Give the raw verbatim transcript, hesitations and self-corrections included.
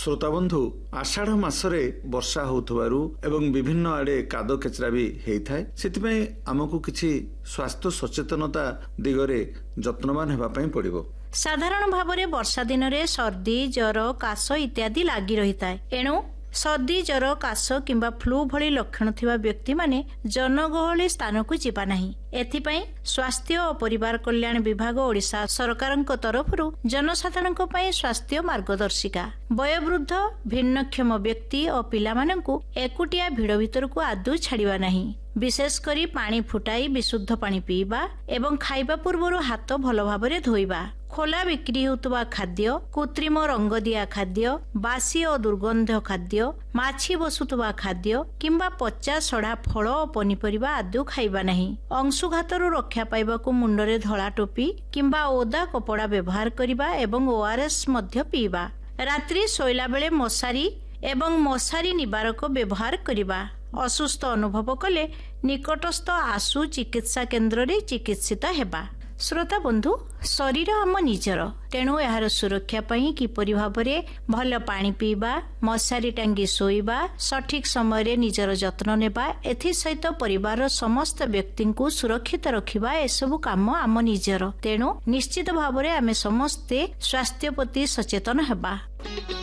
श्रोता बंधु आषाढ़ मासरे वर्षा होउथबारु एवं विभिन्न आड़े कादो केचरा भी हेइथाय सेतिपय हमकु किछि स्वास्थ्य सचेतनता दिगरे जत्नवान हेबा पई पड़िबो। साधारण भावरे वर्षा दिन रे सर्दी जर काश इत्यादि लागि रहिताय। एणु सर्दी जर काश किंबा फ्लू भली लक्षण थिबा व्यक्ति माने जनगहली स्थान को जिबा नाही। एथिपई स्वास्थ्य और परिवार कल्याण विभाग ओडिशा सरकारक तरफरु जनसाधारणक पई स्वास्थ्य मार्गदर्शिका वयोवृद्ध भिन्नक्षम व्यक्ति और पिलामानंकु एकुटिया भिड़ भितर को आदौ छाड़िबा नाही। विशेष करी पानी फुटाई विशुद्ध पानी पीवा एवं खाइबा पूर्व हाथ भल भाव धोइबा। खोला बिक्री होतुबा खाद्य, कृत्रिम रंग दिया खाद्य, बासी और दुर्गंध खाद्य, माछी बसुतुबा खाद्य किंबा पचा सड़ा फल और पनीपरिबा आदौ खाइबा नाही। अंशुघातरू रक्षा पाइबाकू मुंडरे धला टोपी किंबा ओदा कपड़ा व्यवहार करिबा एवं ओआरएस मध्य पीवा। रात्रि सोइला बेले मशारी एवं मशारी निवारक व्यवहार करिबा। असुस्थ अनुभव कले निकटस्थ आशु चिकित्सा केन्द्र रे चिकित्सित हेबा। श्रोता बंधु शरीर आम निजर तेणु यार सुरक्षा पई किपरि भाबरे भल पानी पीबा, मशारी टांगी सोइबा, सठिक समय रे निजर जत्न नेबा एथि सहित परिवार समस्त व्यक्ति को सुरक्षित रखिबा एसबु काम आम निजर। तेणु निश्चित भाबरे आमे समस्ते स्वास्थ्य प्रति सचेतन हेबा।